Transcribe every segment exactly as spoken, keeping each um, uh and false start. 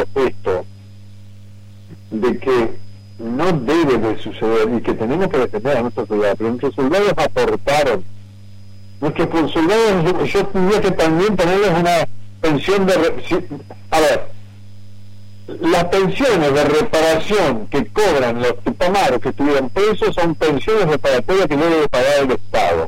esto de que no debe de suceder y que tenemos que defender a nuestros soldados, pero nuestros soldados aportaron, nuestros soldados, yo tendría que también ponerles una pensión de... A ver, las pensiones de reparación que cobran los tupamaros que estuvieron presos son pensiones reparatorias que no debe pagar el Estado.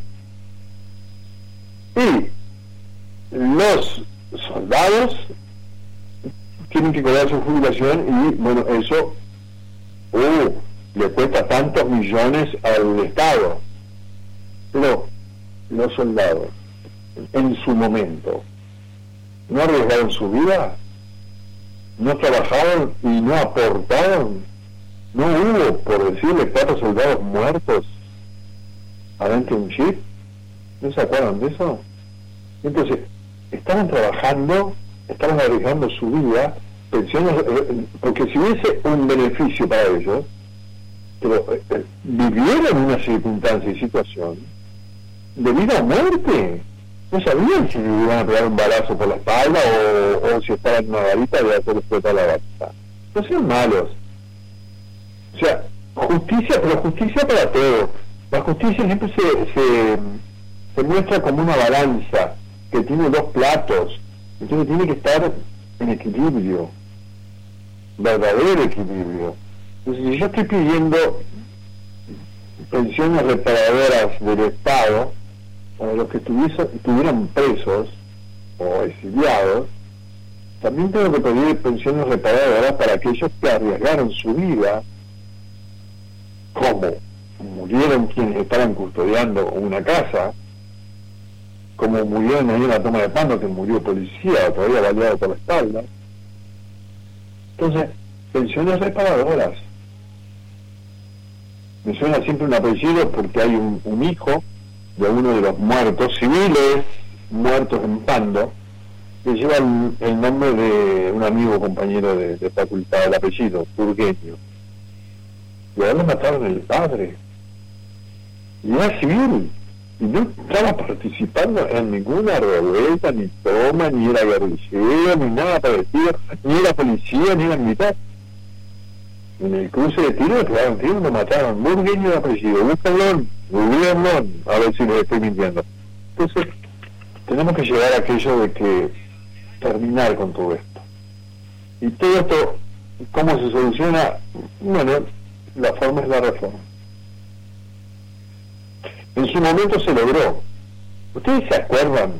Y los soldados tienen que cobrar su jubilación y, bueno, eso uh, le cuesta tantos millones al Estado. Pero los soldados, en su momento, no arriesgaron su vida, no trabajaron y no aportaron. No hubo, por decirle, cuatro soldados muertos adentro de un jeep. ¿No se acuerdan de eso? Entonces, estaban trabajando, estaban arriesgando su vida, pensiones, eh, porque si hubiese un beneficio para ellos, pero eh, vivieron una circunstancia y situación de vida o muerte. No sabían si iban a pegar un balazo por la espalda o, o si estaban en una varita y hacer explotar la varita. No sean malos. O sea, justicia, pero justicia para todos. La justicia siempre se, se, se muestra como una balanza que tiene dos platos, entonces tiene que estar en equilibrio, verdadero equilibrio. Entonces, si yo estoy pidiendo pensiones reparadoras del Estado para los que estuvieran presos o exiliados, también tengo que pedir pensiones reparadoras para aquellos que arriesgaron su vida, como murieron quienes estaban custodiando una casa, como murieron ahí en la toma de Pando, que murió policía, todavía baleado por la espalda. Entonces, pensiones reparadoras. Me suena siempre un apellido porque hay un, un hijo de uno de los muertos, civiles muertos en Pando, que lleva el, el nombre de un amigo compañero de, de facultad, el apellido, Turgueño. Y ahora lo mataron el padre. Y era civil. Y no estaba participando en ninguna revuelta, ni toma, ni era guerrillero, ni nada parecido, ni era policía, ni era militar. En el cruce de tiro le pegaron tiro y lo mataron. Burgueño de apellido, búsquenlo, gobiernón, a ver si les estoy mintiendo. Entonces, tenemos que llegar a aquello de que terminar con todo esto. Y todo esto, ¿cómo se soluciona? Bueno, la forma es la reforma. En su momento se logró. ¿Ustedes se acuerdan?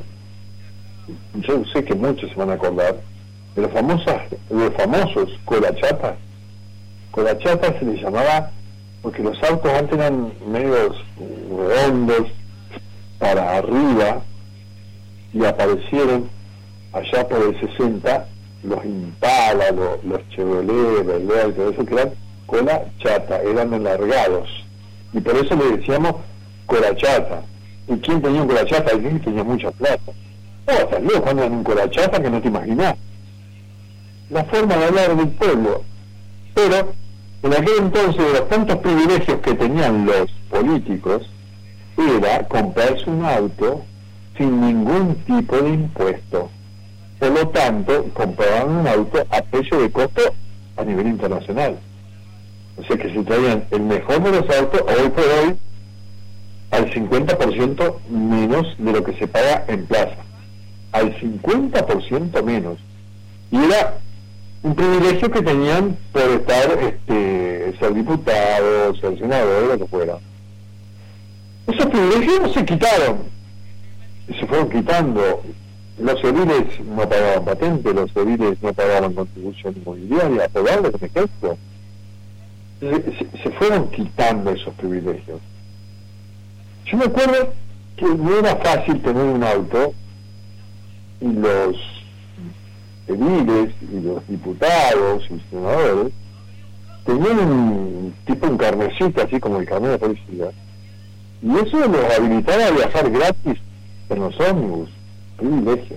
Yo sé que muchos se van a acordar de los famosas, de los famosos colachapas. Colachapas se les llamaba porque los autos antes eran medios redondos para arriba y aparecieron allá por el sesenta los Impala, los, los Chevrolet, Bel y todo eso, que eran cola chata, eran enlargados. Y por eso le decíamos colachata. ¿Y quién tenía un colachata? Alguien que tenía mucha plata. No, hasta luego cuando eran un colachata que no te imaginás. La forma de hablar del pueblo. Pero en aquel entonces, de los tantos privilegios que tenían los políticos, era comprarse un auto sin ningún tipo de impuesto. Por lo tanto, compraban un auto a precio de costo a nivel internacional. O sea que se traían el mejor de los autos, hoy por hoy, al cincuenta por ciento menos de lo que se paga en plaza. Al cincuenta por ciento menos. Y era un privilegio que tenían por estar, este, ser diputados, ser senadores, lo que fuera. Esos privilegios se quitaron. Se fueron quitando. Los ediles no pagaban patente, los ediles no pagaban contribución inmobiliaria, aprobables, por ejemplo. Se, se, se fueron quitando esos privilegios. Yo me acuerdo que no era fácil tener un auto y los ediles y los diputados y senadores tenían un tipo un carnecito así como el carnet de policía y eso los habilitaba a viajar gratis en los ómnibus, privilegios.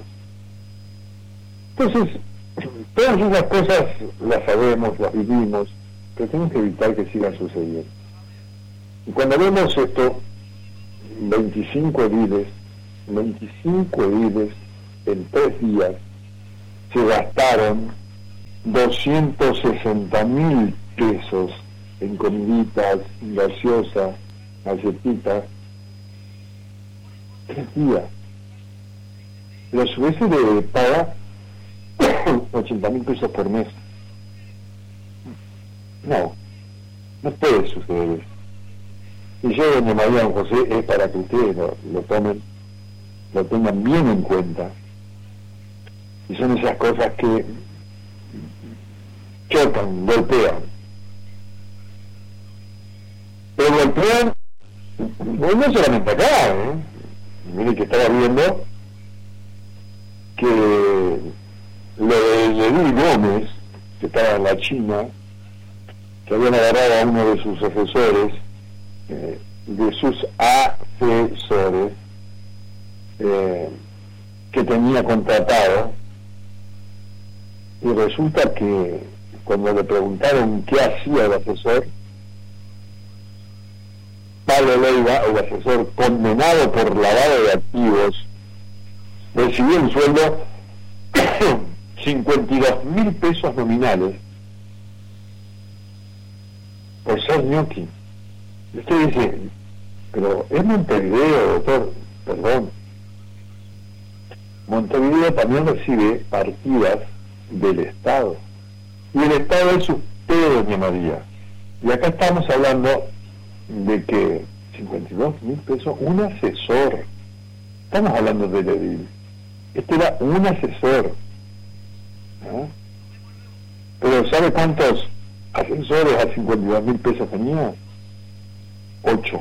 Entonces, todas esas cosas las sabemos, las vivimos, pero tenemos que evitar que sigan sucediendo. Y cuando vemos esto, veinticinco ediles, veinticinco ediles en tres días se gastaron doscientos sesenta mil pesos en comiditas, gaseosas, galletitas, tres días. Pero a su vez se le paga ochenta mil pesos por mes. No, no puede suceder eso. Y yo, doña María, don José, es para que ustedes lo, lo tomen, lo tengan bien en cuenta. Y son esas cosas que chocan, golpean. Pero golpean, no solamente acá, ¿eh? Mire que estaba viendo que lo de Edil Gómez, que estaba en la China, que habían agarrado a uno de sus asesores, eh, de sus asesores, eh, que tenía contratado, y resulta que cuando le preguntaron qué hacía el asesor, Pablo Leiva, el asesor condenado por lavado de activos, recibió un sueldo cincuenta y dos mil pesos nominales por ser ñoqui. Usted dice, pero es Montevideo, doctor, perdón. Montevideo también recibe partidas del Estado. Y el Estado es usted, doña María. Y acá estamos hablando de que cincuenta y dos mil pesos, un asesor. Estamos hablando del edil. Este era un asesor. ¿No? Pero ¿sabe cuántos asesores a cincuenta y dos mil pesos tenía? Ocho.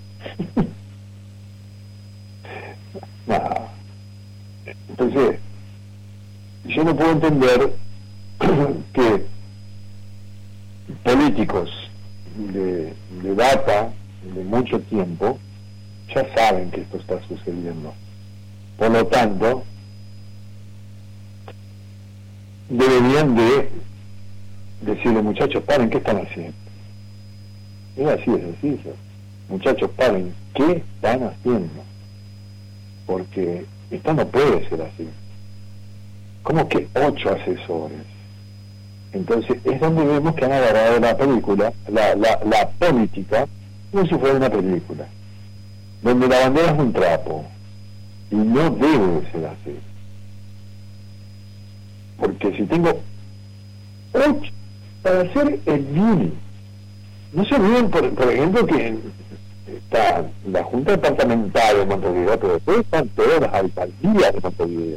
Nada. Entonces, yo no puedo entender que políticos de, de data, de mucho tiempo, ya saben que esto está sucediendo. Por lo tanto, deberían de decirle, muchachos, paren, ¿qué están haciendo? Es así de sencillo. Muchachos, paren, ¿qué están haciendo? Porque esto no puede ser así. ¿Cómo que ocho asesores? Entonces es donde vemos que han agarrado la película, la, la, la política, como si fuera una película, donde la bandera es un trapo, y no debe de ser así. Porque si tengo ocho para hacer el bien, no se olviden, por, por ejemplo, que está la Junta Departamental de Montevideo, pero después están todas las alcaldías de Montevideo,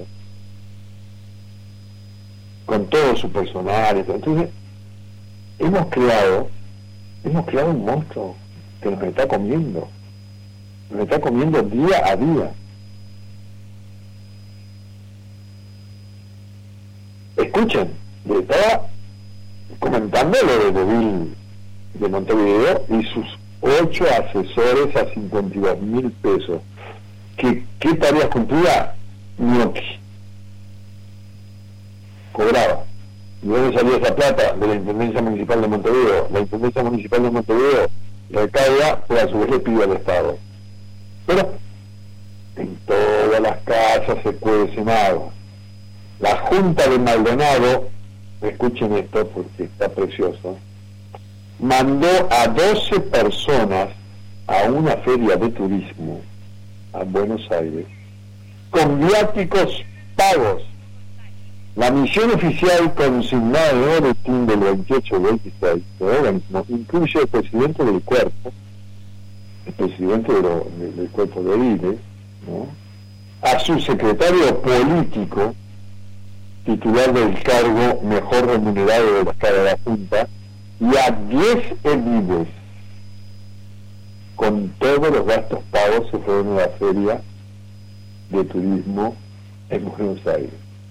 con todo su personal. Entonces, hemos creado, hemos creado un monstruo que nos está comiendo, nos está comiendo día a día. Escuchen, le estaba comentando lo de Edil de Montevideo y sus ocho asesores a cincuenta y dos mil pesos. ¿Qué, qué tareas cumplía? Ñoqui. Cobraba. ¿De dónde salía esa plata? De la Intendencia Municipal de Montevideo. La Intendencia Municipal de Montevideo recauda, pero a su vez le pide al Estado. Pero en todas las casas se cuecen agua. La Junta de Maldonado, escuchen esto porque está precioso, mandó a doce personas a una feria de turismo a Buenos Aires con viáticos pagos. La misión oficial consignada en el boletín del veintiocho veintiséis del organismo incluye el presidente del cuerpo, el presidente de lo, de, del cuerpo de I D E, ¿no?, a su secretario político, titular del cargo mejor remunerado de la escala de la Junta, y a diez ediles. Con todos los gastos pagos se fueron a la feria de turismo en Buenos Aires.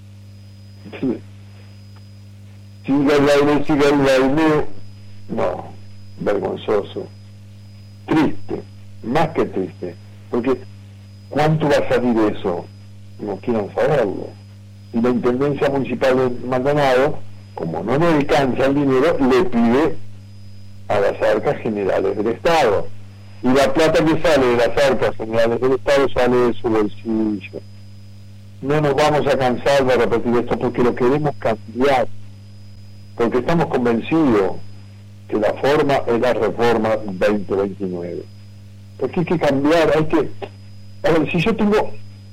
Siga el baile, siga el baile. No, vergonzoso. Triste, más que triste. Porque ¿cuánto va a salir eso? No quieran saberlo. Y la Intendencia Municipal de Maldonado, como no le alcanza el dinero, le pide a las arcas generales del Estado. Y la plata que sale de las arcas generales del Estado sale de su bolsillo. No nos vamos a cansar de repetir esto porque lo queremos cambiar. porque estamos convencidos que la forma es la reforma veinte veintinueve. Porque hay que cambiar, hay que... A ver, si yo tengo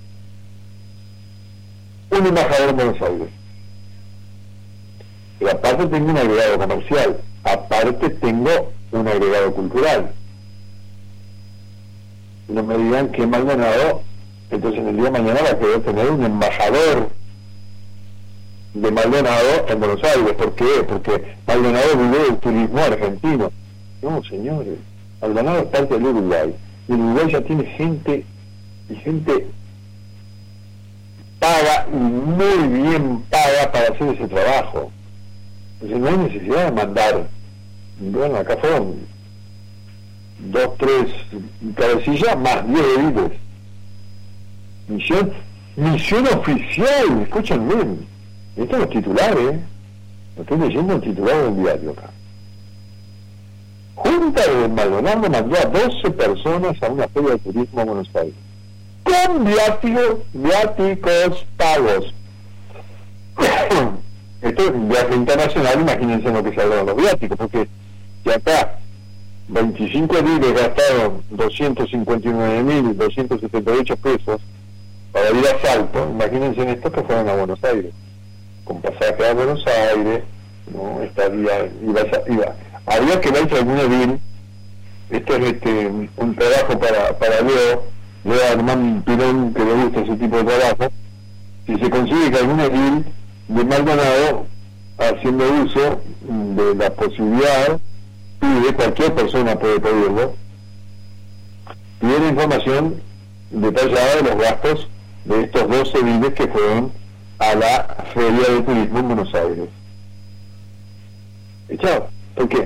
un embajador en Buenos Aires, y aparte tengo un agregado comercial, aparte tengo un agregado cultural, no me digan que Maldonado, entonces en el día de mañana va a querer tener un embajador de Maldonado en Buenos Aires. ¿Por qué? Porque Maldonado vive del turismo argentino. No, señores, Maldonado es parte del Uruguay, y el Uruguay ya tiene gente, y gente paga, y muy bien paga para hacer ese trabajo. Entonces no hay necesidad de mandar, bueno, acá fueron dos, tres cabecillas más diez ediles. Misión, misión oficial, escuchen bien. Estos son los titulares, lo estoy leyendo el titular del diario acá. Junta de Maldonado mandó a doce personas a una feria de turismo a Buenos Aires, con viáticos, viáticos pagos. Esto es un viaje internacional, imagínense lo que se hablaron los viáticos, porque si acá veinticinco ediles gastaron doscientos cincuenta y nueve mil doscientos setenta y ocho pesos para ir a Salto, imagínense en estos que fueron a Buenos Aires, con pasaje a Buenos Aires, no estaría, iba, iba, había que ver si algún edil, esto es este, un trabajo para, para Leo, Leo Armán Pirón, que le gusta ese tipo de trabajo, si se consigue que algún edil de Maldonado, haciendo uso de la posibilidad, pide, cualquier persona puede pedirlo, pide la información detallada de los gastos de estos dos ediles que fueron a la Feria de Turismo en Buenos Aires. ¿Y chao? ¿Por qué?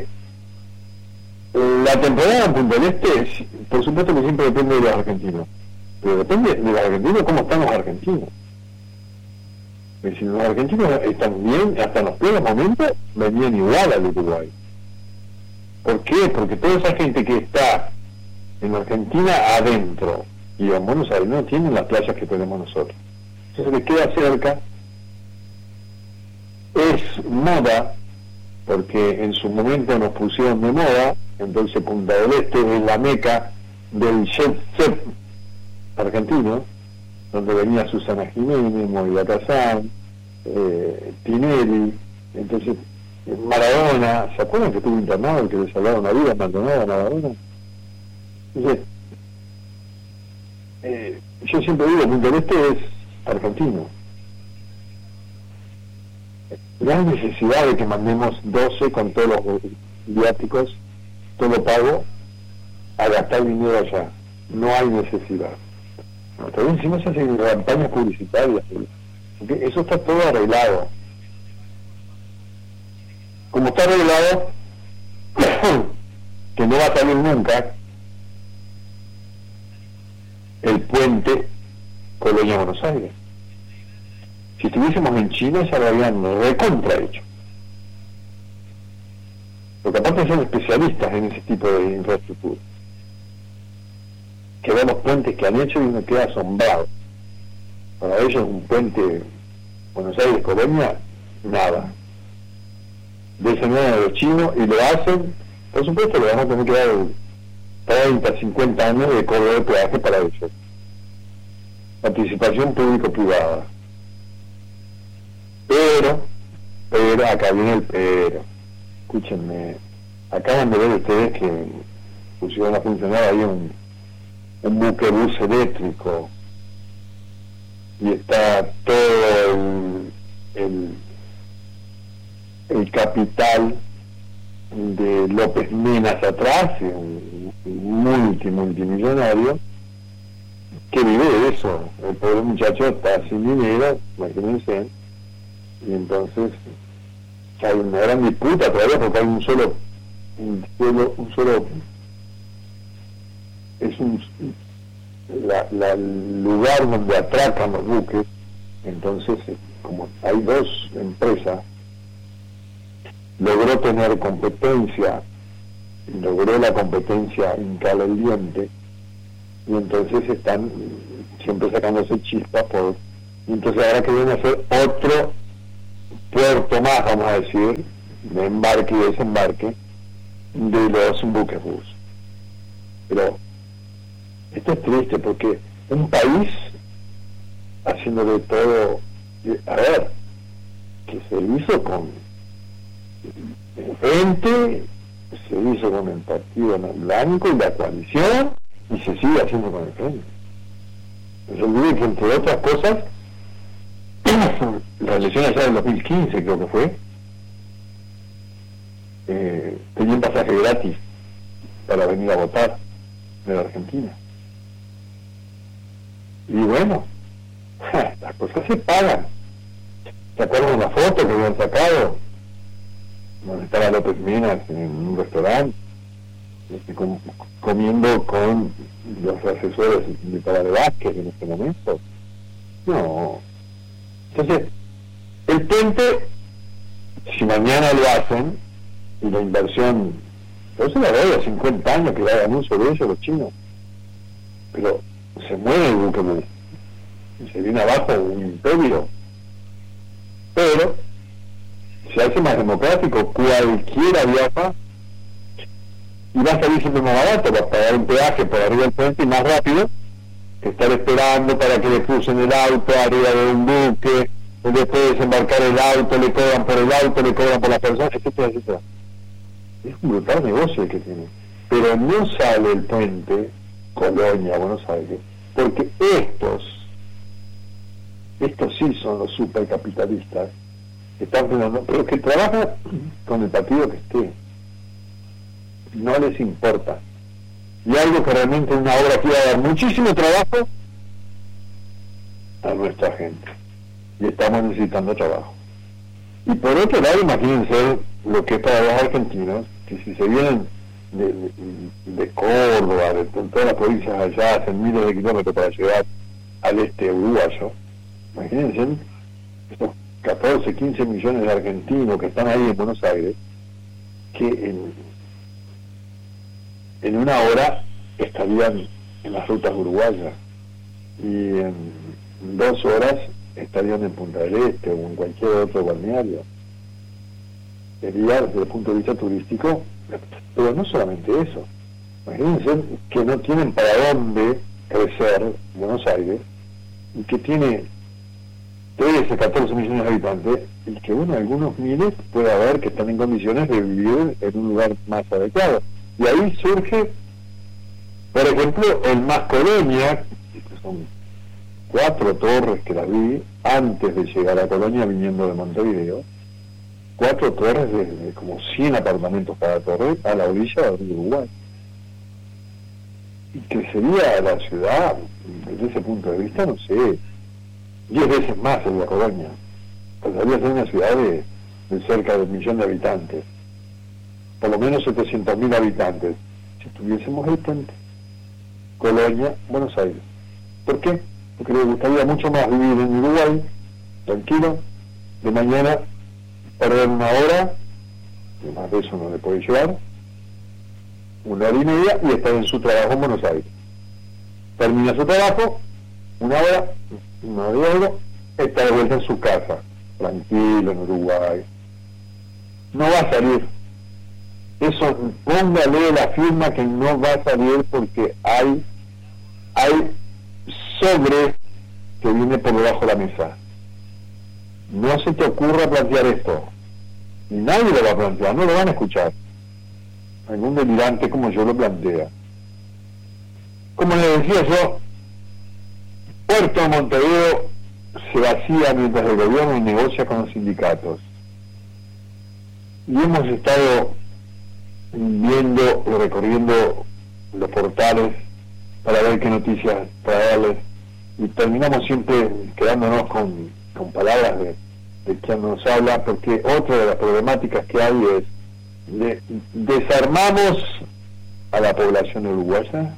La temporada en Punta del Este, por supuesto que siempre depende de los argentinos, pero depende de los argentinos cómo están los argentinos. Y si los argentinos están bien, hasta en los peores momentos, venían igual al Uruguay. ¿Por qué? Porque toda esa gente que está en Argentina adentro y en Buenos Aires no tienen las playas que tenemos nosotros. Entonces les queda cerca, es moda, porque en su momento nos pusieron de moda, entonces Punta del Este es la meca del jet set argentino, donde venía Susana Jiménez, Moira Kazán, eh, Tinelli, entonces Maradona, ¿se acuerdan que estuvo internado, el que le salvaron la vida, Maldonado a Maradona? Entonces, eh, yo siempre digo, Punta del Este es argentino. No hay necesidad de que mandemos doce con todos los viáticos, todo pago, a gastar dinero allá. No hay necesidad. No, también si no se hacen campañas publicitarias, porque eso está todo arreglado. Como está arreglado, que no va a salir nunca el puente Colonia Buenos Aires. Si estuviésemos en China ya lo habían recontra hecho. Porque aparte son especialistas en ese tipo de infraestructura. Que ven los puentes que han hecho y uno queda asombrado. Para ellos un puente Buenos Aires-Colonia, nada. Desengañan a los chinos y lo hacen, por supuesto le vamos a tener que dar treinta, cincuenta años de cobro de peaje para ellos. Participación público-privada. Pero, pero, acá viene el pero. Escúchenme, acaban de ver ustedes que pusieron a funcionar ahí un, un buque bus eléctrico y está todo el, el, el capital de López Minas atrás, un, un multi, multimillonario, que vive de eso. El pobre muchacho está sin dinero, imagínense, y entonces hay una gran disputa todavía porque hay un solo un solo, un solo es un la, la el lugar donde atracan los buques. Entonces, como hay dos empresas, logró tener competencia, logró la competencia hincarle el diente, y entonces están siempre sacándose chispas por, y entonces ahora quieren hacer otro puerto más, vamos a decir, de embarque y desembarque de los buques bus. Pero esto es triste porque un país haciéndole todo, a ver, que se hizo con el Frente, se hizo con el Partido en Blanco y la coalición, y se sigue haciendo con el Frente. No se olvide que, entre otras cosas, la elección allá del dos mil quince, creo que fue, eh, tenía un pasaje gratis para venir a votar en la Argentina. Y bueno, las cosas se pagan. ¿Se acuerdan de la foto que habían sacado? Donde estaba López Minas en un restaurante, este, com, comiendo con los asesores de Tabaré Vázquez en este momento. No. Entonces, el puente, si mañana lo hacen, y la inversión, yo se la doy a cincuenta años que le hagan uso de ellos los chinos, pero se muere el buque bus y se viene abajo un imperio. Pero se hace más democrático, cualquiera viaja y va a salir siempre más barato, va a pagar un peaje por arriba del puente y más rápido que estar esperando para que le crucen el auto arriba de un buque, después de desembarcar el auto, le cobran por el auto, le cobran por las personas, etcétera, etcétera. Es un brutal negocio el que tiene. Pero no sale el puente Colonia, Buenos Aires, porque estos, estos sí son los supercapitalistas que están frenando, pero que trabajan con el partido que esté. No les importa. Y algo que realmente es una obra que va a dar muchísimo trabajo a nuestra gente. Y estamos necesitando trabajo. Y por otro lado, imagínense lo que es para los argentinos, que si se vienen de, de, de Córdoba, de, de todas las provincias allá, hacen miles de kilómetros para llegar al este uruguayo, imagínense estos catorce, quince millones de argentinos que están ahí en Buenos Aires, que en, en una hora estarían en las rutas uruguayas y en dos horas estarían en Punta del Este o en cualquier otro balneario. Sería desde el punto de vista turístico, pero no solamente eso. Imagínense que no tienen para dónde crecer Buenos Aires y que tiene trece, catorce millones de habitantes y que bueno, algunos miles puede haber que están en condiciones de vivir en un lugar más adecuado. Y ahí surge, por ejemplo, el Más Colonia, que son cuatro torres que las vi antes de llegar a Colonia viniendo de Montevideo, cuatro torres de, de como cien apartamentos cada torre a la orilla del río Uruguay. Y crecería la ciudad, desde ese punto de vista, no sé, diez veces más en la Colonia. Pasaría a ser una ciudad de, de cerca de un millón de habitantes, por lo menos setecientos mil habitantes, si tuviésemos el puente Colonia, Buenos Aires. ¿Por qué? Porque le gustaría mucho más vivir en Uruguay, tranquilo, de mañana perder una hora, y más de eso no le puede llevar, una hora y media, y estar en su trabajo en Buenos Aires. Termina su trabajo, una hora, una hora y algo, está de vuelta en su casa, tranquilo, en Uruguay. No va a salir. Eso, póngale la firma que no va a salir porque hay, hay sobre que viene por debajo de la mesa. No se te ocurra plantear esto, y nadie lo va a plantear, no lo van a escuchar. Algún delirante como yo lo plantea. Como les decía yo, Puerto Montevideo se vacía mientras el gobierno negocia con los sindicatos. Y hemos estado viendo y recorriendo los portales para ver qué noticias traerles, y terminamos siempre quedándonos con, con palabras de, de quien nos habla, porque otra de las problemáticas que hay es de, desarmamos a la población uruguaya,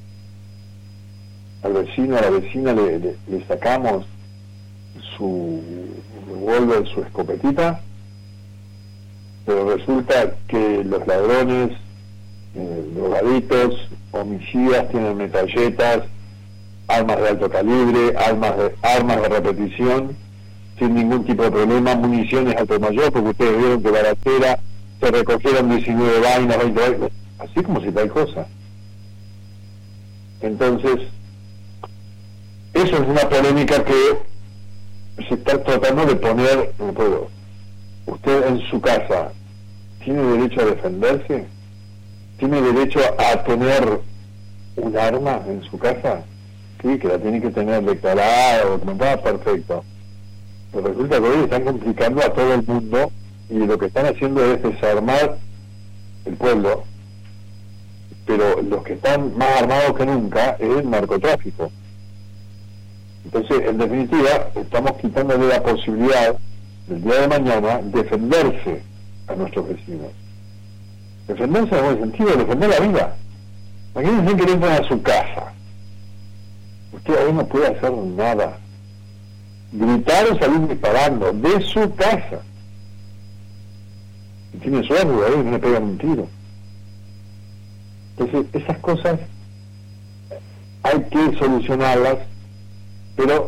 al vecino, a la vecina le, le, le sacamos su revólver, su escopetita, pero resulta que los ladrones, eh, drogaditos, homicidas tienen metralletas, armas de alto calibre, armas de, armas de repetición, sin ningún tipo de problema, municiones alto mayor, porque ustedes vieron que Barachera se recogieron diecinueve vainas, veinte vainas, así como si tal cosa. Entonces, eso es una polémica que se está tratando de poner, no puedo. Usted en su casa tiene derecho a defenderse, tiene derecho a tener un arma en su casa, sí, que la tiene que tener declarada o documentada, perfecto. Pero resulta que hoy están complicando a todo el mundo y lo que están haciendo es desarmar el pueblo, pero los que están más armados que nunca es el narcotráfico. Entonces, en definitiva, estamos quitándole la posibilidad del día de mañana defenderse a nuestros vecinos. Defenderse en buen sentido, defender la vida. Imagínense que le entran a su casa. Usted ahí no puede hacer nada. Gritar o salir disparando de su casa. Y tiene suerte, ahí no le pegan un tiro. Entonces, esas cosas hay que solucionarlas, pero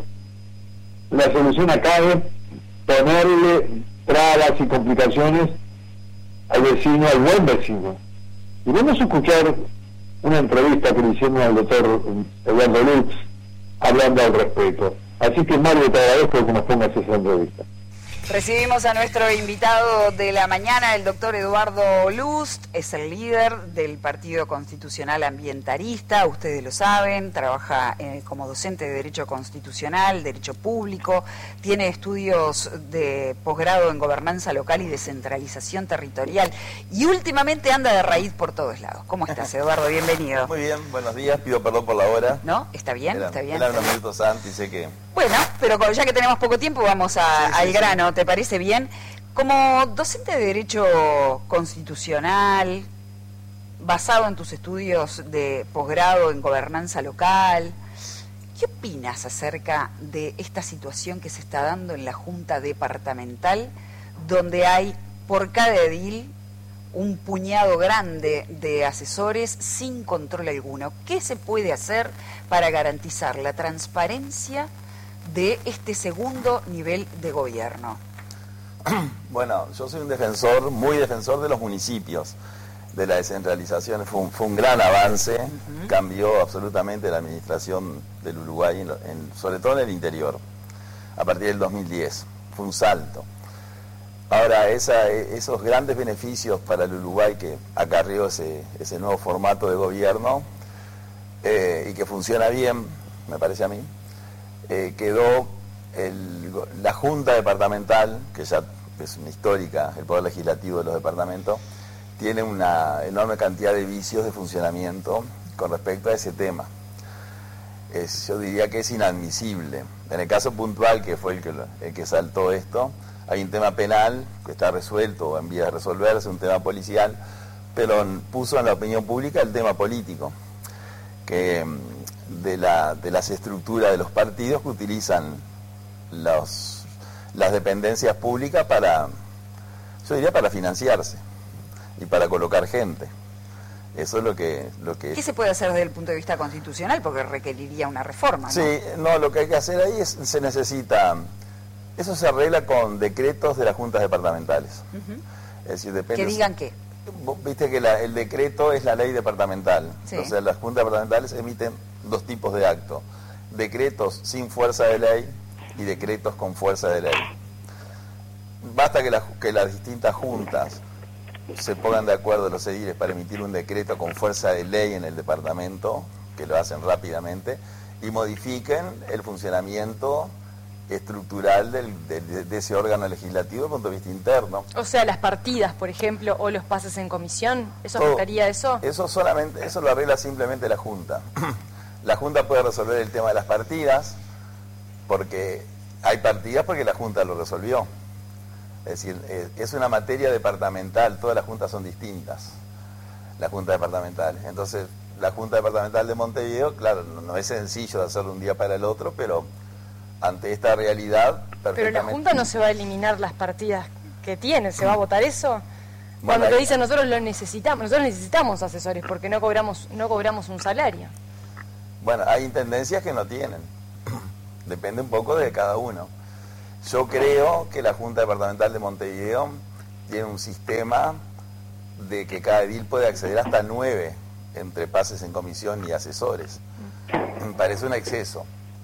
la solución acá es ponerle trabas y complicaciones al vecino, al buen vecino. Y vamos a escuchar una entrevista que le hicieron al doctor Eduardo Lutz hablando al respecto. Así que, Mario, te agradezco que nos pongas esa entrevista. Recibimos a nuestro invitado de la mañana, el doctor Eduardo Lutz, es el líder del Partido Constitucional Ambientalista, ustedes lo saben, trabaja eh, como docente de Derecho Constitucional, Derecho Público, tiene estudios de posgrado en Gobernanza Local y Descentralización Territorial, y últimamente anda de raíz por todos lados. ¿Cómo estás, Eduardo? Bienvenido. Muy bien, buenos días, pido perdón por la hora. ¿No? ¿Está bien? Eran, ¿Está bien? Eran unos minutos antes, sé que... Bueno, pero ya que tenemos poco tiempo, vamos a, sí, sí, al grano, sí. ¿Te parece bien? Como docente de Derecho Constitucional, basado en tus estudios de posgrado en Gobernanza Local, ¿qué opinas acerca de esta situación que se está dando en la Junta Departamental, donde hay por cada edil un puñado grande de asesores sin control alguno? ¿Qué se puede hacer para garantizar la transparencia de este segundo nivel de gobierno? Bueno, yo soy un defensor, muy defensor de los municipios, de la descentralización. Fue un, fue un gran avance, uh-huh. Cambió absolutamente la administración del Uruguay, en, en, sobre todo en el interior, a partir del dos mil diez. Fue un salto. Ahora, esa, esos grandes beneficios para el Uruguay que acarrió ese, ese nuevo formato de gobierno, eh, y que funciona bien, me parece a mí, eh, quedó el, la Junta Departamental, que ya es una histórica, el Poder Legislativo de los departamentos, tiene una enorme cantidad de vicios de funcionamiento con respecto a ese tema. Es, yo diría que es inadmisible. En el caso puntual, que fue el que, el que saltó esto, hay un tema penal que está resuelto o en vía de resolverse, un tema policial, pero puso en la opinión pública el tema político, que de, la, de las estructuras de los partidos que utilizan los, las dependencias públicas para, yo diría, para financiarse y para colocar gente. Eso es lo que... Lo que ¿Qué se puede hacer desde el punto de vista constitucional? Porque requeriría una reforma, ¿no? Sí, no, lo que hay que hacer ahí es, se necesita... Eso se arregla con decretos de las juntas departamentales. Uh-huh. Es decir, depende... ¿Que digan qué? Viste que la, el decreto es la ley departamental. Sí. O sea, las juntas departamentales emiten dos tipos de actos. Decretos sin fuerza de ley y decretos con fuerza de ley. Basta que, la, que las distintas juntas se pongan de acuerdo, los ediles, para emitir un decreto con fuerza de ley en el departamento, que lo hacen rápidamente, y modifiquen el funcionamiento estructural del, de, de ese órgano legislativo desde el punto de vista interno. O sea, las partidas, por ejemplo, o los pases en comisión, ¿eso afectaría eso? Eso solamente, eso lo arregla simplemente la Junta. La Junta puede resolver el tema de las partidas, porque hay partidas porque la Junta lo resolvió. Es decir, es una materia departamental, todas las juntas son distintas, la Junta Departamental. Entonces, la Junta Departamental de Montevideo, claro, no, no es sencillo de hacerlo un día para el otro, pero ante esta realidad... Pero la Junta no se va a eliminar las partidas que tiene, ¿se va a votar eso? Bueno, Cuando te dicen nosotros lo necesitamos, nosotros necesitamos asesores porque no cobramos, no cobramos un salario. Bueno, hay intendencias que no tienen, depende un poco de cada uno. Yo creo que la Junta Departamental de Montevideo tiene un sistema de que cada edil puede acceder hasta nueve entre pases en comisión y asesores. Me parece un exceso.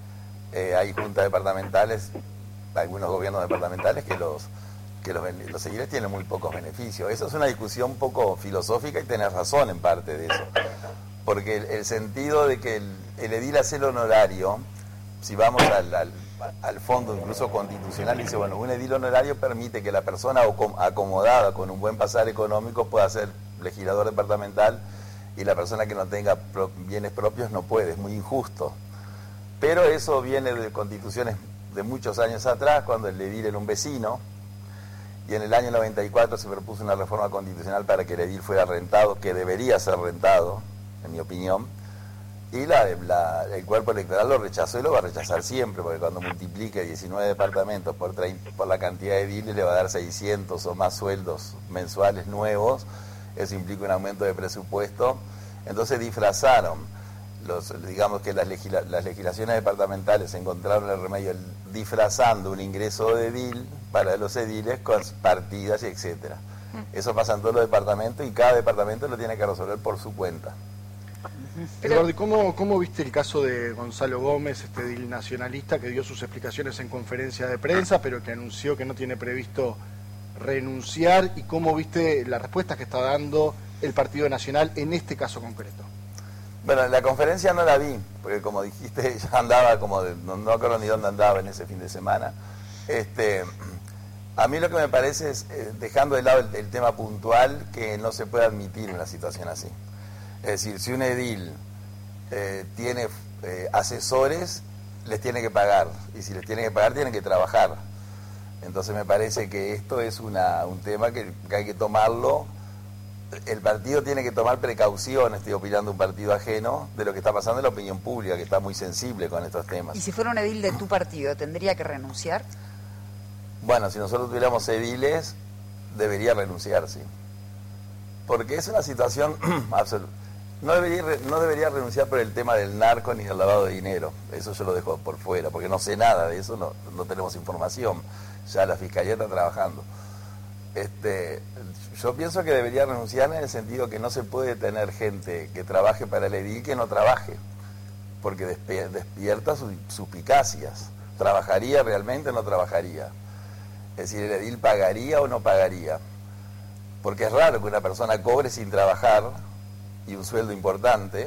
Eh, hay juntas departamentales, algunos gobiernos departamentales que los que los, los ediles tienen muy pocos beneficios. Eso es una discusión un poco filosófica y tenés razón en parte de eso. Porque el, el sentido de que el, el edil hace el honorario, si vamos al, al, al fondo incluso constitucional, dice, bueno, un edil honorario permite que la persona acomodada con un buen pasar económico pueda ser legislador departamental y la persona que no tenga pro, bienes propios no puede, es muy injusto. Pero eso viene de constituciones de muchos años atrás, cuando el edil era un vecino, y en el año noventa y cuatro se propuso una reforma constitucional para que el edil fuera rentado, que debería ser rentado, en mi opinión, y la, la, el cuerpo electoral lo rechazó y lo va a rechazar siempre, porque cuando multiplique diecinueve departamentos por, treinta, por la cantidad de ediles le va a dar seiscientos o más sueldos mensuales nuevos, eso implica un aumento de presupuesto. Entonces disfrazaron, los, digamos que las, legisla, las legislaciones departamentales encontraron el remedio disfrazando un ingreso de edil para los ediles con partidas y etcétera. Eso pasa en todos los departamentos y cada departamento lo tiene que resolver por su cuenta. Eduardo, ¿cómo, ¿cómo viste el caso de Gonzalo Gómez, este edil nacionalista que dio sus explicaciones en conferencia de prensa, pero que anunció que no tiene previsto renunciar? ¿Y cómo viste las respuestas que está dando el Partido Nacional en este caso concreto? Bueno, la conferencia no la vi, porque como dijiste, ya andaba como, de, no, no acuerdo ni dónde andaba en ese fin de semana. Este, a mí lo que me parece es, eh, dejando de lado el, el tema puntual, que no se puede admitir una situación así. Es decir, si un edil eh, tiene eh, asesores, les tiene que pagar, y si les tiene que pagar, tienen que trabajar. Entonces me parece que esto es una, un tema que, que hay que tomarlo. El partido tiene que tomar precaución, estoy opinando un partido ajeno, de lo que está pasando en la opinión pública, que está muy sensible con estos temas. ¿Y si fuera un edil de tu partido, tendría que renunciar? Bueno, si nosotros tuviéramos ediles, debería renunciar, sí. Porque es una situación absoluta. No debería, no debería renunciar por el tema del narco ni del lavado de dinero. Eso yo lo dejo por fuera, porque no sé nada de eso, no, no tenemos información. Ya la Fiscalía está trabajando. Este, yo pienso que debería renunciar en el sentido que no se puede tener gente que trabaje para el edil que no trabaje, porque despierta sus suspicacias. ¿Trabajaría realmente o no trabajaría? Es decir, ¿el edil pagaría o no pagaría? Porque es raro que una persona cobre sin trabajar y un sueldo importante,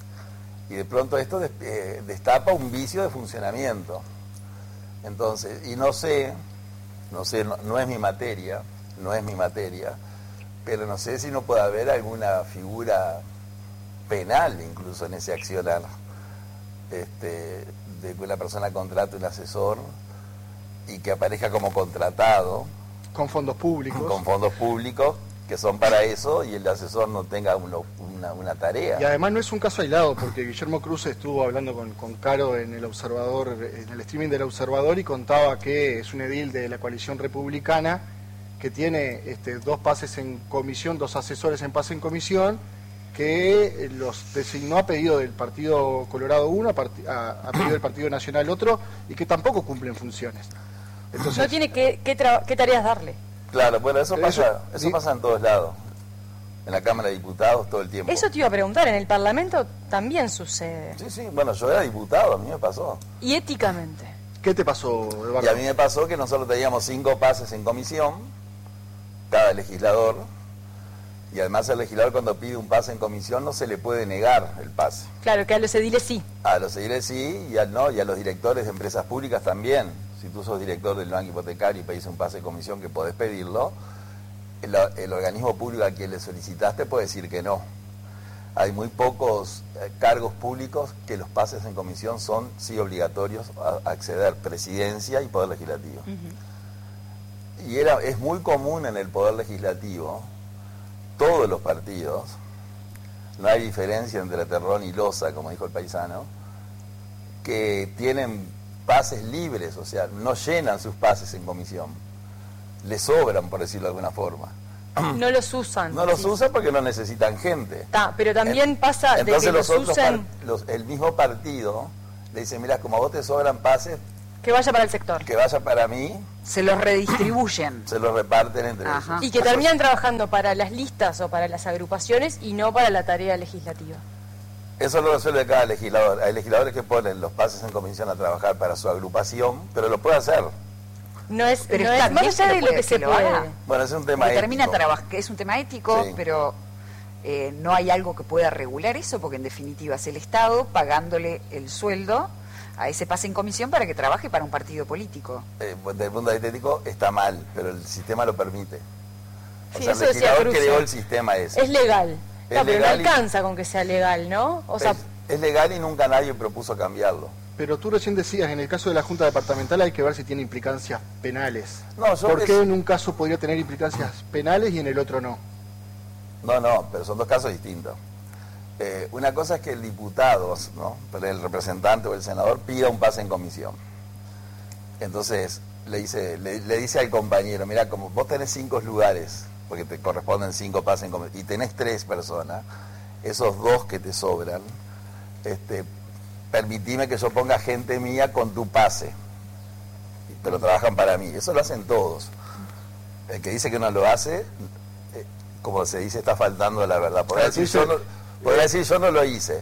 y de pronto esto destapa un vicio de funcionamiento. Entonces, y no sé, no sé, no, no es mi materia, no es mi materia, pero no sé si no puede haber alguna figura penal incluso en ese accionar, este, de que una persona contrate un asesor y que aparezca como contratado. Con fondos públicos. Con fondos públicos, que son para eso, y el asesor no tenga uno, una, una tarea. Y además no es un caso aislado, porque Guillermo Cruz estuvo hablando con, con Caro en el Observador, en el streaming del Observador, y contaba que es un edil de la coalición republicana que tiene este, dos pases en comisión, dos asesores en pase en comisión, que los designó a pedido del Partido Colorado uno, a, a, a pedido del Partido Nacional otro, y que tampoco cumplen funciones. Entonces, no tiene que, qué, qué tareas darle. Claro, bueno, eso pasa, eso, eso pasa en todos lados. En la Cámara de Diputados todo el tiempo. Eso te iba a preguntar, en el Parlamento también sucede. Sí, sí, bueno, yo era diputado, a mí me pasó. ¿Y éticamente? ¿Qué te pasó, Eduardo? Y a mí me pasó que nosotros teníamos cinco pases en comisión, cada legislador, y además el legislador cuando pide un pase en comisión no se le puede negar el pase. Claro, que a los ediles sí. A los ediles sí, y a, no, y a los directores de empresas públicas también. Si tú sos director del banco hipotecario y pedís un pase de comisión, que podés pedirlo, el, el organismo público a quien le solicitaste puede decir que no. Hay muy pocos eh, cargos públicos que los pases en comisión son sí obligatorios a, a acceder, presidencia y poder legislativo. Uh-huh. Y era, es muy común en el poder legislativo, todos los partidos, no hay diferencia entre terrón y loza, como dijo el paisano, que tienen pases libres, o sea, no llenan sus pases en comisión, les sobran, por decirlo de alguna forma. No los usan. No los sí. usan porque no necesitan gente. Ta, pero también pasa Entonces de que los los otros usen... los, el mismo partido le dice, mira, como a vos te sobran pases, Que vaya para el sector. que vaya para mí, Se los redistribuyen. se lo reparten entre Ajá. ellos. Y que terminan trabajando para las listas o para las agrupaciones y no para la tarea legislativa. Eso lo resuelve cada legislador. Hay legisladores que ponen los pases en comisión a trabajar para su agrupación, pero lo puede hacer. No es, Pero no está es más bien allá que de lo lo puede- que se que lo puede. haga. Bueno, es un tema Porque ético. termina traba- que es un tema ético, Sí. pero eh, no hay algo que pueda regular eso, porque en definitiva es el Estado pagándole el sueldo a ese pase en comisión para que trabaje para un partido político. Eh, pues, desde el punto de vista ético está mal, pero el sistema lo permite. O Sí, sea, eso el decía legislador Cruce. creó el sistema ese. Es legal. Es No, pero no legal y- alcanza con que sea legal, ¿no? O sea, es, es legal y nunca nadie propuso cambiarlo. Pero tú recién decías, en el caso de la Junta Departamental hay que ver si tiene implicancias penales. No, yo ¿Por es- qué en un caso podría tener implicancias penales y en el otro no? No, no, pero son dos casos distintos. Eh, una cosa es que el diputado, ¿no? Pero el representante o el senador pida un pase en comisión. Entonces le dice, le, le dice al compañero, mira, como vos tenés cinco lugares, porque te corresponden cinco pases en comisión, y tenés tres personas, esos dos que te sobran, este, permitime que yo ponga gente mía con tu pase. Pero trabajan para mí. Eso lo hacen todos. El que dice que no lo hace, eh, como se dice, está faltando a la verdad. Podrá decir, yo no, podrá decir, yo no lo hice.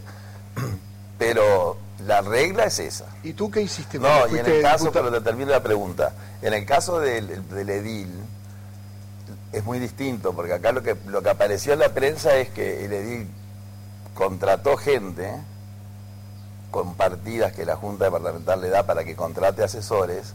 Pero la regla es esa. ¿Y tú qué hiciste? No, cuando y en fuiste el caso, diputado? pero te termino la pregunta. En el caso del, del edil, es muy distinto, porque acá lo que, lo que apareció en la prensa es que el edil contrató gente con partidas que la Junta Departamental le da para que contrate asesores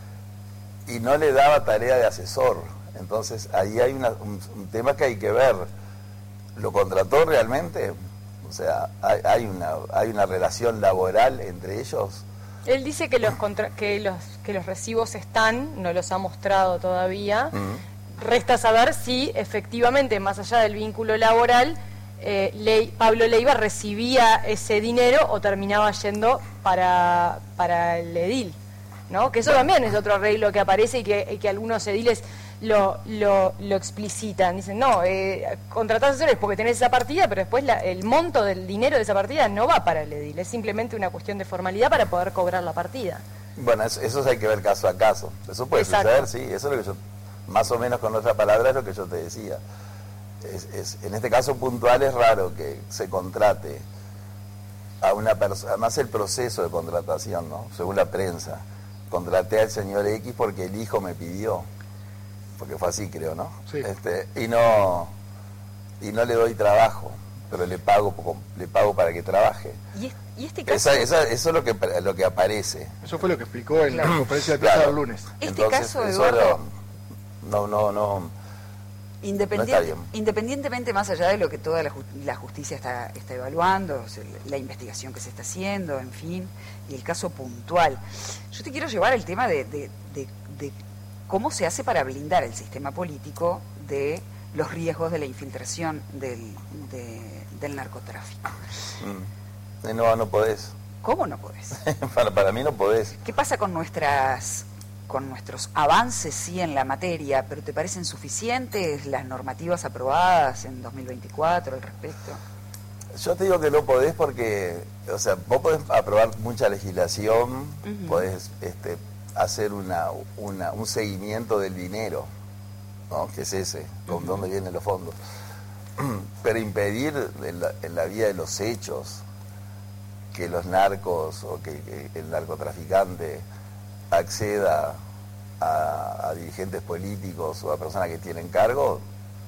y no le daba tarea de asesor. Entonces ahí hay una, un, un tema que hay que ver. ¿Lo contrató realmente? O sea, hay, hay, una, hay una relación laboral entre ellos. él dice que los, contra- que los que los recibos están, no los ha mostrado todavía. Mm. Resta saber si efectivamente, más allá del vínculo laboral, eh, Ley- Pablo Leiva recibía ese dinero o terminaba yendo para, para el edil, ¿no? Que eso también es otro arreglo que aparece y que, y que algunos ediles lo, lo, lo explicitan. Dicen, no, eh, contratás asesores porque tenés esa partida, pero después la- el monto del dinero de esa partida no va para el edil, es simplemente una cuestión de formalidad para poder cobrar la partida. Bueno, eso, eso hay que ver caso a caso. Eso puede Exacto. suceder, sí. Eso es lo que yo, más o menos con otra palabra, es lo que yo te decía. Es, es, en este caso puntual es raro que se contrate a una persona, además el proceso de contratación, ¿no? Según la prensa, contraté al señor X porque el hijo me pidió, porque fue así, creo, ¿no? Sí. Este, y no y no le doy trabajo, pero le pago poco- le pago para que trabaje. Y, es- y este caso, Esa, esa- eso es lo que lo que aparece. Eso fue lo que explicó en Claro. la conferencia de prensa Claro. del lunes. este Entonces, caso, eso Eduardo, no, no, no, no. independiente- no está bien. independientemente más allá de lo que toda la, ju- la justicia está, está evaluando, o sea, la investigación que se está haciendo, en fin, y el caso puntual, yo te quiero llevar al tema de, de- de- de cómo se hace para blindar el sistema político de los riesgos de la infiltración del, de- del narcotráfico. Mm. Eh, No, no podés. ¿Cómo no podés? para, para mí no podés. ¿Qué pasa con nuestras con nuestros avances sí en la materia, pero te parecen suficientes las normativas aprobadas en dos mil veinticuatro al respecto? Yo te digo que no podés porque, o sea, vos podés aprobar mucha legislación, Ujú. podés este, hacer una, una, un seguimiento del dinero, ¿no? Que es ese, con dónde vienen los fondos. Pero impedir en la, en la vida de los hechos que los narcos o que, que el narcotraficante acceda a, a dirigentes políticos o a personas que tienen cargo,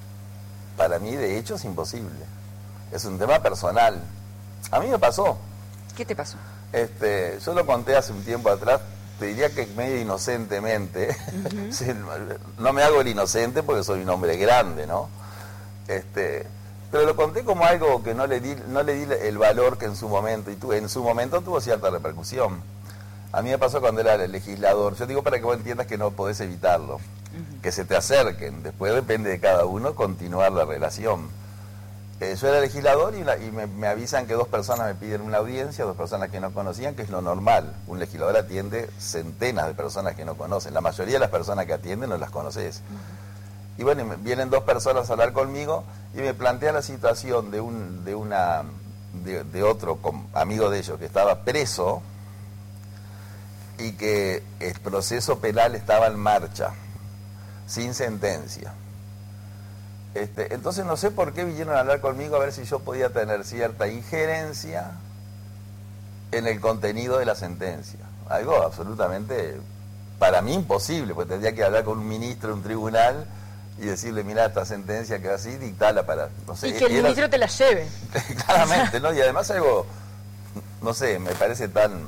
para mí de hecho es imposible. Es un tema personal. A mí me pasó. ¿Qué te pasó? Este, yo lo conté hace un tiempo atrás, te diría que medio inocentemente. Sí, no me hago el inocente porque soy un hombre grande, ¿no? Este, pero lo conté como algo que no le di, no le di el valor que en su momento, y tu, en su momento tuvo cierta repercusión. A mí me pasó cuando era el legislador. Yo digo para que vos entiendas que no podés evitarlo, uh-huh. que se te acerquen. Después depende de cada uno continuar la relación. Eh, yo era legislador y, la, y me, me avisan que dos personas me piden una audiencia, dos personas que no conocían, que es lo normal. Un legislador atiende centenas de personas que no conocen. La mayoría de las personas que atienden no las conoces. Uh-huh. Y bueno, me, vienen dos personas a hablar conmigo y me plantean la situación de un de una de, de otro com, amigo de ellos que estaba preso y que el proceso penal estaba en marcha, sin sentencia. Este, entonces no sé por qué vinieron a hablar conmigo a ver si yo podía tener cierta injerencia en el contenido de la sentencia. Algo absolutamente, para mí, imposible, porque tendría que hablar con un ministro de un tribunal y decirle, mira, esta sentencia que así, dictala para... No sé, y que el era... ministro te la lleve. Claramente, ¿no? Y además algo, no sé, me parece tan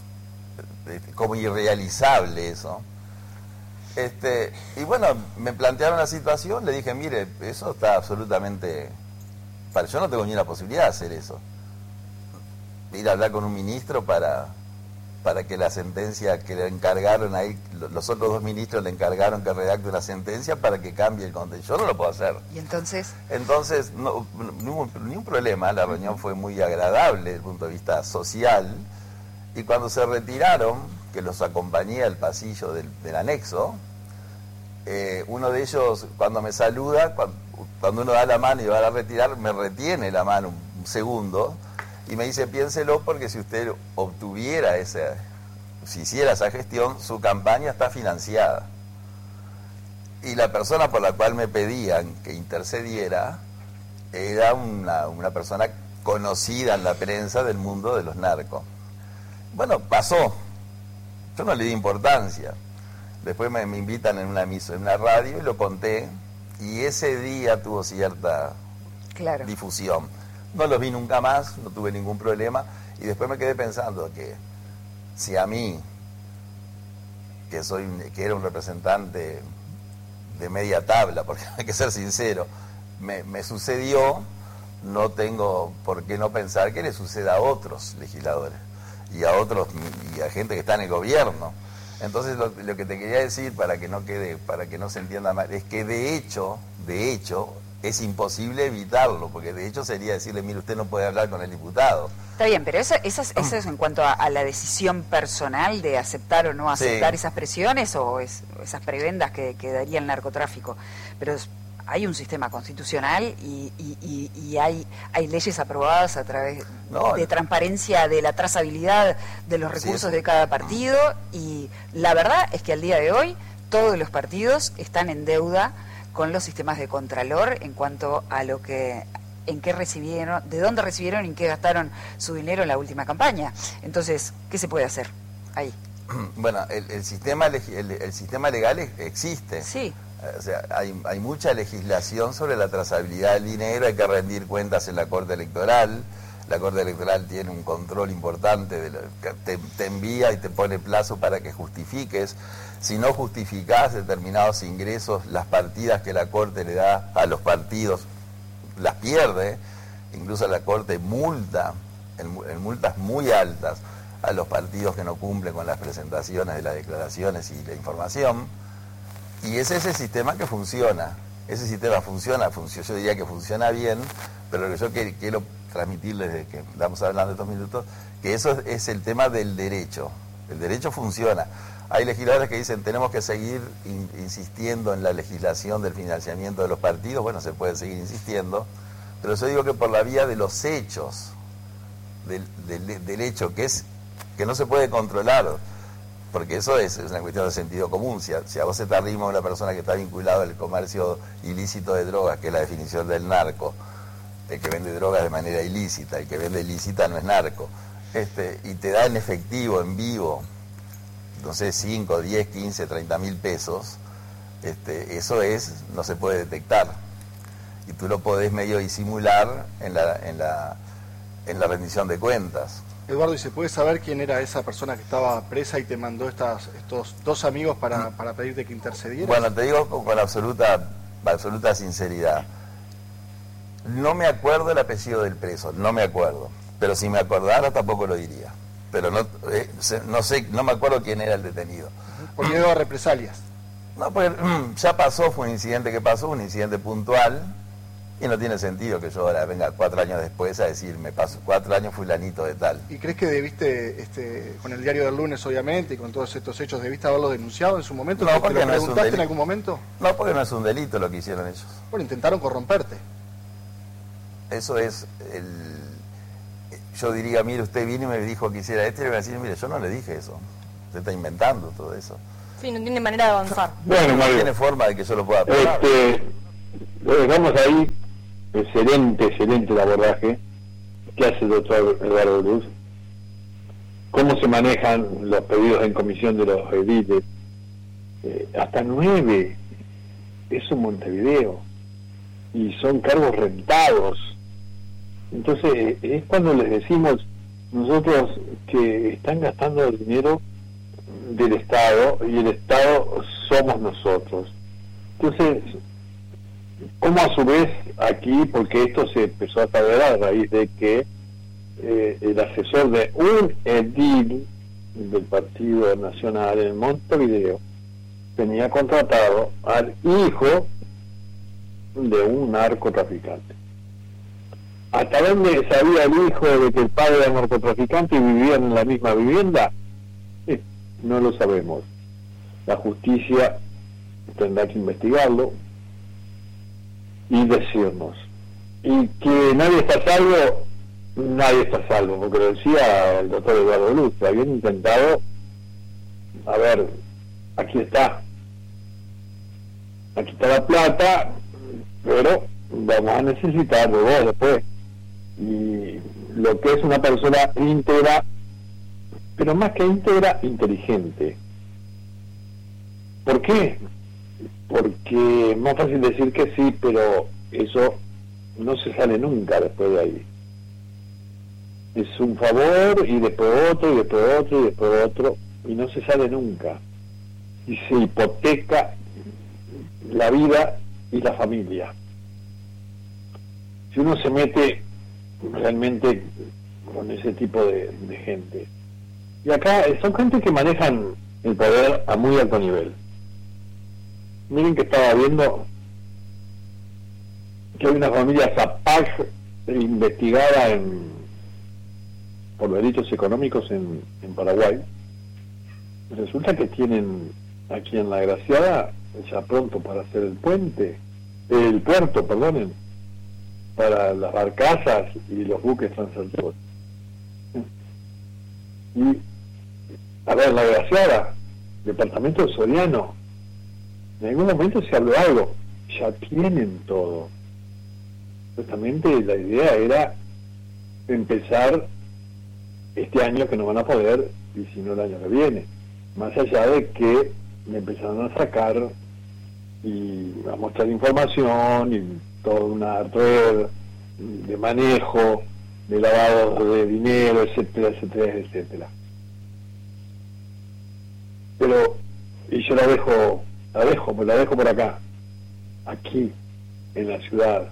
como irrealizable eso. Este, y bueno, me plantearon la situación, le dije, mire, eso está absolutamente... Para, yo no tengo ni la posibilidad de hacer eso. Ir a hablar con un ministro para, para que la sentencia que le encargaron ahí, los otros dos ministros le encargaron que redacte una sentencia para que cambie el contenido. Yo no lo puedo hacer. ¿Y entonces? Entonces, no, no hubo ni un problema, la reunión fue muy agradable desde el punto de vista social, y cuando se retiraron, que los acompañé al pasillo del, del anexo, eh, uno de ellos, cuando me saluda, cuando, cuando uno da la mano y va a retirar, me retiene la mano un, un segundo, y me dice, piénselo, porque si usted obtuviera esa, si hiciera esa gestión, su campaña está financiada. Y la persona por la cual me pedían que intercediera era una, una persona conocida en la prensa del mundo de los narcos. Bueno, pasó. Yo no le di importancia. Después me, me invitan en una emisora, en una radio, y lo conté, y ese día tuvo cierta claro. difusión. No los vi nunca más, no tuve ningún problema, y después me quedé pensando que si a mí, que soy que era un representante de media tabla, porque hay que ser sincero, me, me sucedió, no tengo por qué no pensar que le suceda a otros legisladores y a otros y a gente que está en el gobierno. Entonces lo, lo que te quería decir, para que no quede, para que no se entienda mal, es que de hecho, de hecho, es imposible evitarlo, porque de hecho sería decirle, mire, usted no puede hablar con el diputado. Está bien, pero eso, eso, es, eso es en cuanto a, a la decisión personal de aceptar o no aceptar sí. esas presiones o es, esas prebendas que, que daría el narcotráfico. Pero es, hay un sistema constitucional y, y, y, y hay, hay leyes aprobadas a través no, de transparencia de la trazabilidad de los recursos sí, de cada partido, y la verdad es que al día de hoy todos los partidos están en deuda con los sistemas de contralor en cuanto a lo que, en qué recibieron, de dónde recibieron y en qué gastaron su dinero en la última campaña. Entonces, ¿qué se puede hacer ahí? Bueno, el, el sistema el, el sistema legal existe. Sí. O sea, hay, hay mucha legislación sobre la trazabilidad del dinero, hay que rendir cuentas en la Corte Electoral. La Corte Electoral tiene un control importante, de lo, que te, te envía y te pone plazo para que justifiques. Si no justificás determinados ingresos, las partidas que la Corte le da a los partidos las pierde. Incluso la Corte multa, en, en multas muy altas, a los partidos que no cumplen con las presentaciones de las declaraciones y la información. Y es ese sistema que funciona. Ese sistema funciona, funciona yo diría que funciona bien, pero lo que yo quiero, quiero transmitirles desde que estamos hablando estos minutos, que eso es, es el tema del derecho. El derecho funciona. Hay legisladores que dicen tenemos que seguir in, insistiendo en la legislación del financiamiento de los partidos. Bueno, se puede seguir insistiendo, pero yo digo que por la vía de los hechos, del, del, del hecho que es que no se puede controlar, porque eso es, es una cuestión de sentido común. Si a, si a vos se te arrima una persona que está vinculada al comercio ilícito de drogas, que es la definición del narco, el que vende drogas de manera ilícita, el que vende ilícita no es narco, este, y te da en efectivo, en vivo, no sé, cinco, diez, quince, treinta mil pesos, este, eso es, no se puede detectar. Y tú lo podés medio disimular en la, en la, en la rendición de cuentas. Eduardo, ¿y se puede saber quién era esa persona que estaba presa y te mandó estas, estos dos amigos para, para pedirte que intercedieras? Bueno, te digo con, con absoluta, absoluta sinceridad. No me acuerdo el apellido del preso, no me acuerdo. Pero si me acordara tampoco lo diría. Pero no, eh, no sé, no me acuerdo quién era el detenido. ¿Por miedo a represalias? No, porque ya pasó, fue un incidente que pasó, un incidente puntual. Y no tiene sentido que yo ahora venga cuatro años después a decir, me paso cuatro años fulanito de tal. ¿Y crees que debiste, este, con el diario del lunes obviamente, y con todos estos hechos, debiste haberlos denunciado en su momento? No, porque ¿te lo no preguntaste es un en algún momento? No, porque no es un delito lo que hicieron ellos. Bueno, intentaron corromperte. Eso es el... Yo diría, mire, usted vino y me dijo que hiciera esto, y le voy a decir, mire, yo no le dije eso. se está inventando todo eso. Sí, no tiene manera de avanzar. Bueno, No Mario, tiene forma de que yo lo pueda probar. este, lo dejamos ahí. Excelente, excelente el abordaje que hace el doctor Eduardo Luz. Cómo se manejan los pedidos en comisión de los ediles. Eh, hasta nueve. Eso en Montevideo. Y son cargos rentados. Entonces, eh, es cuando les decimos nosotros que están gastando el dinero del Estado y el Estado somos nosotros. Entonces, como a su vez aquí, porque esto se empezó a saber a raíz de que eh, el asesor de un edil del Partido Nacional en Montevideo tenía contratado al hijo de un narcotraficante. ¿Hasta dónde sabía el hijo de que el padre era narcotraficante y vivían en la misma vivienda? Eh, no lo sabemos. La justicia tendrá que investigarlo y decirnos. Y que nadie está a salvo, nadie está a salvo, porque lo decía el doctor Eduardo Luz, que habían intentado, a ver, aquí está, aquí está la plata, pero vamos a necesitar de vos después. Y lo que es una persona íntegra, pero más que íntegra, inteligente. ¿Por qué? Porque es más fácil decir que sí, pero eso no se sale nunca después de ahí. Es un favor y después otro y después otro y después otro y no se sale nunca. Y se hipoteca la vida y la familia. Si uno se mete realmente con ese tipo de, de gente. Y acá son gente que manejan el poder a muy alto nivel. Miren que estaba viendo que hay una familia Zapag investigada en, por delitos económicos en, en Paraguay. Resulta que tienen aquí en La Graciada ya pronto para hacer el puente, el puerto, perdonen, para las barcazas y los buques transalpintos. Y, a ver, La Graciada, departamento de Soriano, en algún momento se habló algo, ya tienen todo. Justamente la idea era empezar este año, que no van a poder, y si no el año que viene, más allá de que me empezaron a sacar y a mostrar información y toda una red de manejo, de lavado de dinero, etcétera, etcétera, etcétera. Pero, y yo la dejo, la dejo, me la dejo por acá, aquí, en la ciudad,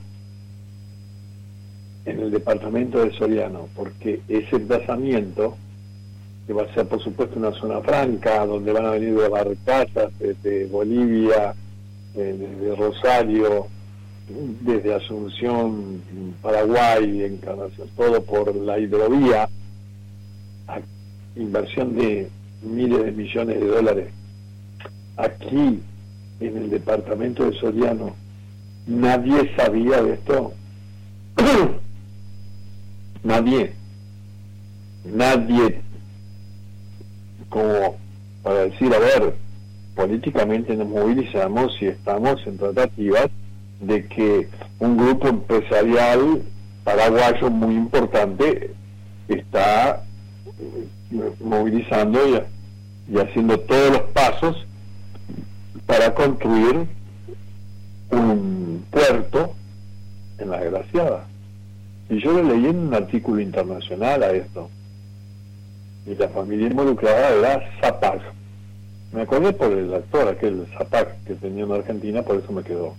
en el departamento de Soriano, porque ese emplazamiento, que va a ser por supuesto una zona franca, donde van a venir de barcazas desde Bolivia, eh, desde Rosario, desde Asunción, Paraguay, Encarnación, todo por la hidrovía, a inversión de miles de millones de dólares. Aquí, en el departamento de Soriano, nadie sabía de esto. Nadie, nadie, como para decir, a ver, políticamente nos movilizamos y estamos en tratativas de que un grupo empresarial paraguayo muy importante está movilizando y, y haciendo todos los pasos para construir un puerto en La Graciada. Y yo lo leí en un artículo internacional a esto. Y la familia involucrada era Zapag. Me acordé por el actor, aquel Zapag que tenía en Argentina, por eso me quedó.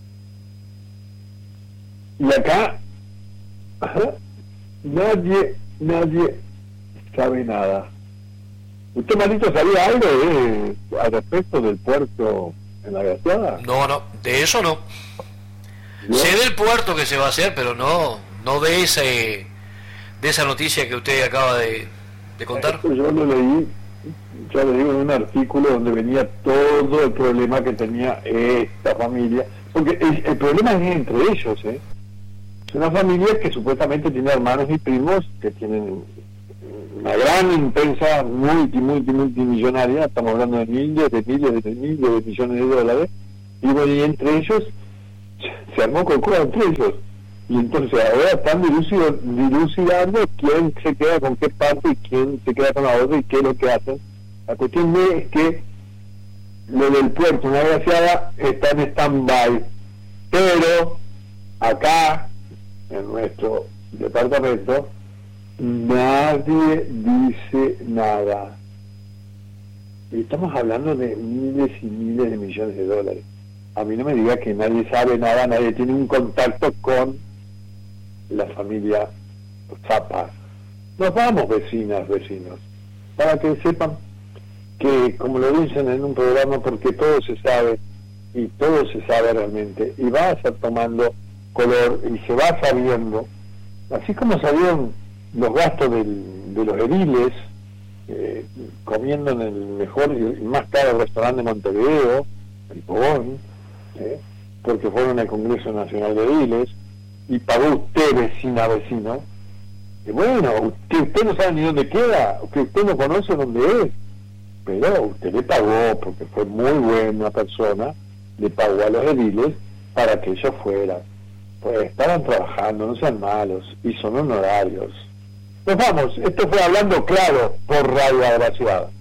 Y acá, ajá, nadie, nadie sabe nada. ¿Usted, Marito, sabía algo de, al respecto del puerto en La Graciada? No, no, de eso no. ¿No? Sé del puerto que se va a hacer, pero no, no de ese, de esa noticia que usted acaba de, de contar. Esto yo lo leí, yo lo leí en un artículo donde venía todo el problema que tenía esta familia, porque el, el problema es entre ellos, ¿eh? Es una familia que supuestamente tiene hermanos y primos que tienen una gran empresa multi, multi, multimillonaria, estamos hablando de miles, de miles, de miles de millones de dólares, y bueno, y entre ellos se armó Cocoa entre ellos, y entonces ahora están dilucidando, dilucidando quién se queda con qué parte y quién se queda con la otra y qué es lo que hacen. La cuestión de es que lo del puerto, una graciada, está en stand-by, pero acá, en nuestro departamento, nadie dice nada. Y estamos hablando de miles y miles de millones de dólares. A mí no me diga que nadie sabe nada, nadie tiene un contacto con la familia Zappa. Nos vamos, vecinas, vecinos, para que sepan que, como lo dicen en un programa, porque todo se sabe, y todo se sabe realmente, y va a estar tomando color, y se va sabiendo, así como sabían los gastos del, de los ediles, eh, comiendo en el mejor y más caro restaurante de Montevideo, el Pogón, eh, porque fueron al Congreso Nacional de Ediles, y pagó usted, vecina, vecino, y bueno, usted, usted no sabe ni dónde queda, que usted no conoce dónde es, pero usted le pagó, porque fue muy buena persona, le pagó a los ediles para que ellos fueran. Pues estaban trabajando, no sean malos, y son honorarios. Nos vamos, esto fue Hablando Claro por Radio Agraciada.